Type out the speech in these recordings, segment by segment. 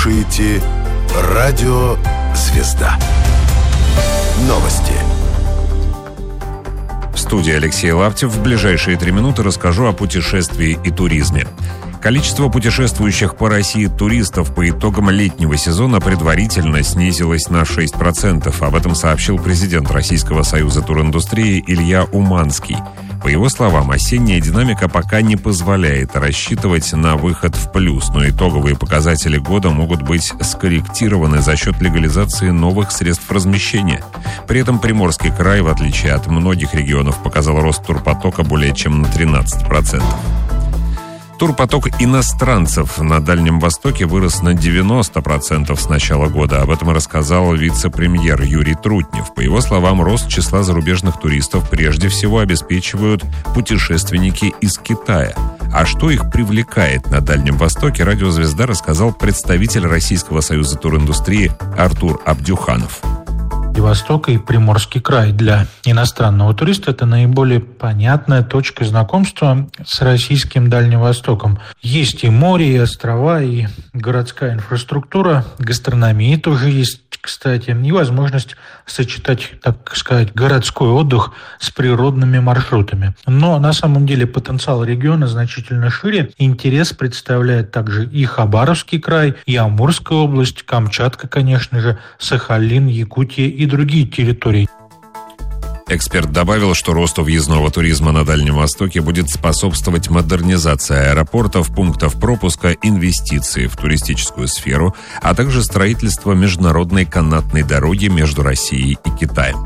слушаете «Радио Звезда». Новости. В студии Алексей Лаптев. В ближайшие 3 минуты расскажу о путешествии и туризме. Количество путешествующих по России туристов по итогам летнего сезона предварительно снизилось на 6%. Об этом сообщил президент Российского союза туриндустрии Илья Уманский. По его словам, осенняя динамика пока не позволяет рассчитывать на выход в плюс, но итоговые показатели года могут быть скорректированы за счет легализации новых средств размещения. При этом Приморский край, в отличие от многих регионов, показал рост турпотока более чем на 13%. Турпоток иностранцев на Дальнем Востоке вырос на 90% с начала года. Об этом рассказал вице-премьер Юрий Трутнев. По его словам, рост числа зарубежных туристов прежде всего обеспечивают путешественники из Китая. А что их привлекает на Дальнем Востоке, «Радио Звезда» рассказал представитель Российского союза туриндустрии Артур Абдюханов. Восток и Приморский край для иностранного туриста – это наиболее понятная точка знакомства с российским Дальним Востоком. Есть и море, и острова, и городская инфраструктура, гастрономия тоже есть, кстати, и возможность сочетать, так сказать, городской отдых с природными маршрутами. Но на самом деле потенциал региона значительно шире. Интерес представляет также и Хабаровский край, и Амурская область, Камчатка, конечно же, Сахалин, Якутия и другие территории. Эксперт добавил, что росту въездного туризма на Дальнем Востоке будет способствовать модернизация аэропортов, пунктов пропуска, инвестиции в туристическую сферу, а также строительство международной канатной дороги между Россией и Китаем.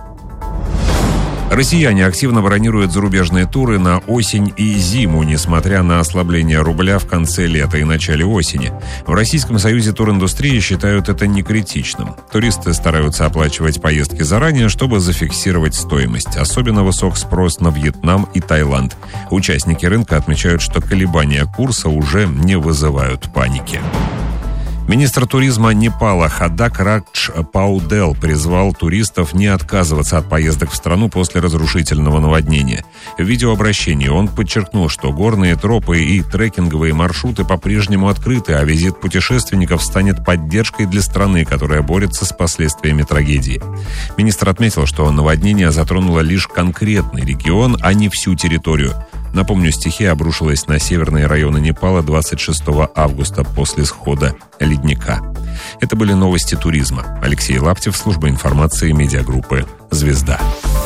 Россияне активно бронируют зарубежные туры на осень и зиму, несмотря на ослабление рубля в конце лета и начале осени. В Российском союзе туриндустрии считают это некритичным. Туристы стараются оплачивать поездки заранее, чтобы зафиксировать стоимость. Особенно высок спрос на Вьетнам и Таиланд. Участники рынка отмечают, что колебания курса уже не вызывают паники. Министр туризма Непала Хадак Радж Паудел призвал туристов не отказываться от поездок в страну после разрушительного наводнения. В видеообращении он подчеркнул, что горные тропы и трекинговые маршруты по-прежнему открыты, а визит путешественников станет поддержкой для страны, которая борется с последствиями трагедии. Министр отметил, что наводнение затронуло лишь конкретный регион, а не всю территорию. Напомню, стихия обрушилась на северные районы Непала 26 августа после схода ледника. Это были новости туризма. Алексей Лаптев, служба информации медиагруппы «Звезда».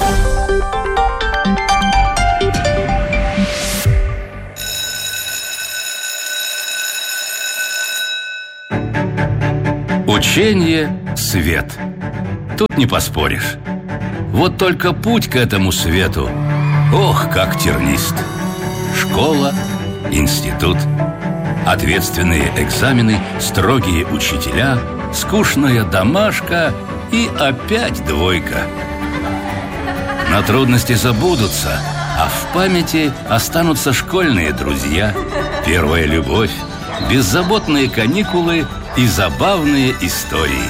Учение – свет. Тут не поспоришь. Вот только путь к этому свету, ох, как тернист. Школа, институт, ответственные экзамены, строгие учителя, скучная домашка и опять двойка. Но трудности забудутся, а в памяти останутся школьные друзья, первая любовь, беззаботные каникулы и забавные истории.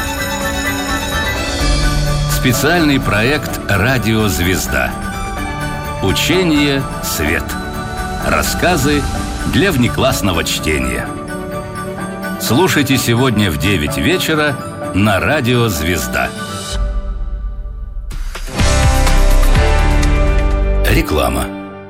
Специальный проект «Радио Звезда». Учение «Свет». Рассказы для внеклассного чтения. Слушайте сегодня в 9 вечера на «Радио Звезда». Реклама.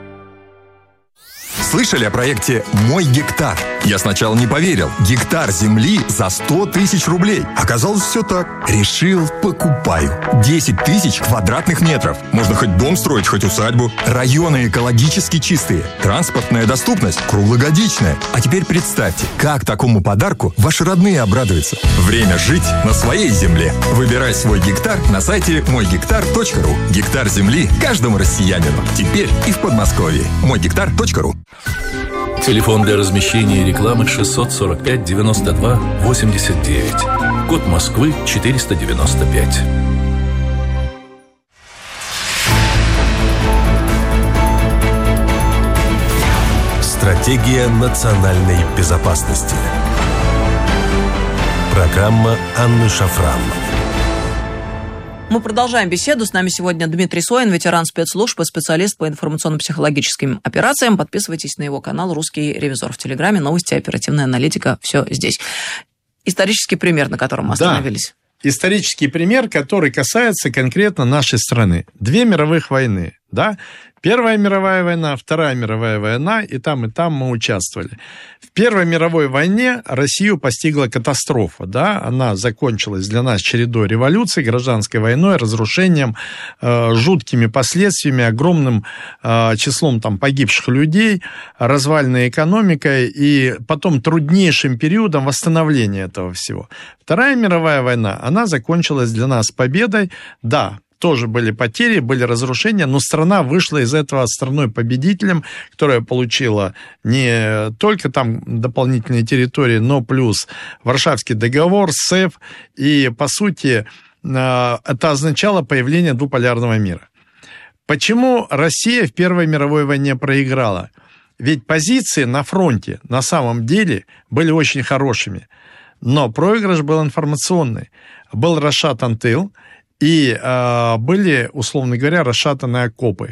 Слышали о проекте «Мой гектар»? Я сначала не поверил. Гектар земли за 100 тысяч рублей. Оказалось, все так. Решил, покупаю. 10 тысяч квадратных метров. Можно хоть дом строить, хоть усадьбу. Районы экологически чистые. Транспортная доступность круглогодичная. А теперь представьте, как такому подарку ваши родные обрадуются. Время жить на своей земле. Выбирай свой гектар на сайте мойгектар.ру. Гектар земли каждому россиянину. Теперь и в Подмосковье. мойгектар.ру. Телефон для размещения рекламы 645 92 89. Код Москвы 495. Стратегия национальной безопасности. Программа Анны Шафран. Мы продолжаем беседу. С нами сегодня Дмитрий Соин, ветеран спецслужб и специалист по информационно-психологическим операциям. Подписывайтесь на его канал «Русский ревизор» в Телеграме. Новости, оперативная аналитика. Все здесь. исторический пример, на котором мы остановились. Исторический пример, который касается конкретно нашей страны. 2 мировых войны, да? Первая мировая война, Вторая мировая война, и там мы участвовали. В Первой мировой войне Россию постигла катастрофа, да? Она закончилась для нас чередой революций, гражданской войной, разрушением, жуткими последствиями, огромным числом там погибших людей, развальной экономикой и потом труднейшим периодом восстановления этого всего. Вторая мировая война, она закончилась для нас победой, да. Тоже были потери, были разрушения, но страна вышла из этого страной-победителем, которая получила не только там дополнительные территории, но плюс Варшавский договор, СЭФ, и, по сути, это означало появление двуполярного мира. Почему Россия в Первой мировой войне проиграла? Ведь позиции на фронте на самом деле были очень хорошими, но проигрыш был информационный. Был расшатан тыл, и были, условно говоря, расшатаны окопы.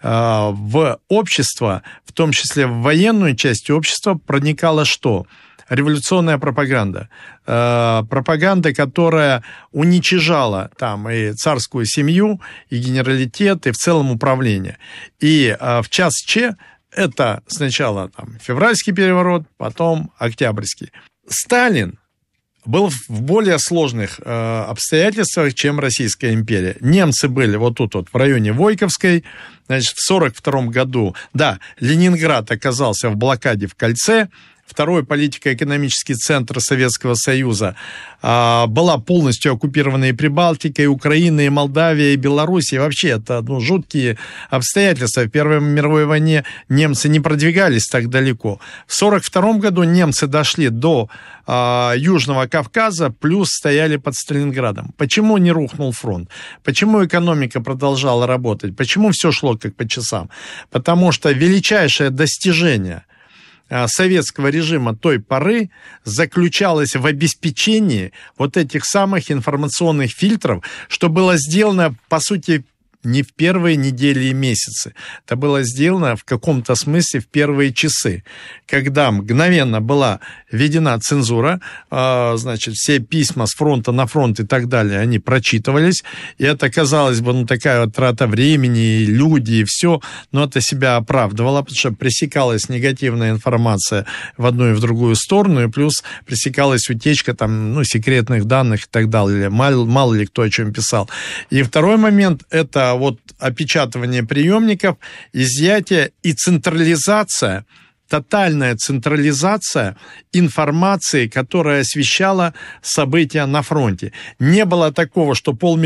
В общество, в том числе в военную часть общества, проникала что? Революционная пропаганда. Пропаганда, которая уничижала там и царскую семью, и генералитет, и в целом управление. И в час Ч это сначала там февральский переворот, потом октябрьский. Сталин был в более сложных обстоятельствах, чем Российская империя. Немцы были вот тут вот в районе Войковской, значит, в 1942 году, да, Ленинград оказался в блокаде в кольце, второй политико-экономический центр Советского Союза, была полностью оккупирована и Прибалтика, и Украина, и Молдавия, и Беларусь, и вообще это жуткие обстоятельства. В Первой мировой войне немцы не продвигались так далеко. В 1942 году немцы дошли до Южного Кавказа, плюс стояли под Сталинградом. Почему не рухнул фронт? Почему экономика продолжала работать? Почему все шло как по часам? Потому что величайшее достижение советского режима той поры заключалось в обеспечении вот этих самых информационных фильтров, что было сделано, по сути, не в первые недели и месяцы. Это было сделано в каком-то смысле в первые часы, когда мгновенно была введена цензура, значит, все письма с фронта на фронт и так далее, они прочитывались, и это, казалось бы, такая вот трата времени, и люди, и все, но это себя оправдывало, потому что пресекалась негативная информация в одну и в другую сторону, и плюс пресекалась утечка там, секретных данных и так далее, мало ли кто о чем писал. И второй момент – это вот опечатывание приемников, изъятие и централизация, тотальная централизация информации, которая освещала события на фронте. Не было такого, что 500